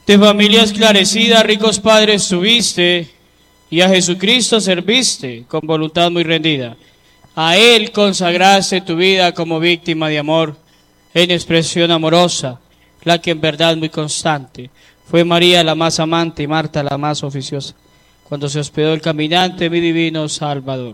De familia esclarecida, ricos padres tuviste, y a Jesucristo serviste con voluntad muy rendida. A Él consagraste tu vida como víctima de amor, en expresión amorosa, la que en verdad muy constante. Fue María la más amante y Marta la más oficiosa, cuando se hospedó el caminante, mi divino Salvador.